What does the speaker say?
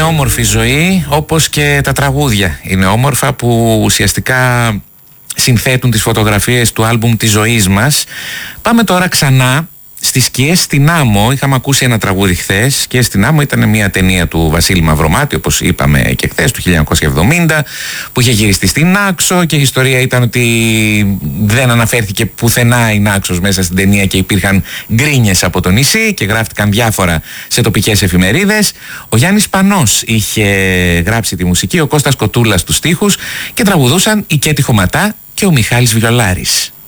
Είναι όμορφη ζωή, όπως και τα τραγούδια είναι όμορφα, που ουσιαστικά συνθέτουν τις φωτογραφίες του άλμπουμ της ζωής μας. Πάμε τώρα ξανά στις Σκιές στην Άμμο. Είχαμε ακούσει ένα τραγούδι χθες. Σκιές στην Άμμο ήταν μια ταινία του Βασίλη Μαυρομάτη, όπως είπαμε και χθες, του 1970, που είχε γυριστεί στην Νάξο, και η ιστορία ήταν ότι δεν αναφέρθηκε πουθενά η Νάξος μέσα στην ταινία και υπήρχαν γκρίνιες από το νησί και γράφτηκαν διάφορα σε τοπικές εφημερίδες. Ο Γιάννης Πανός είχε γράψει τη μουσική, ο Κώστας Κοτούλας τους στίχους, και τραγουδούσαν η Κέτη Χωματά και ο Μιχάλης Βιολάρης.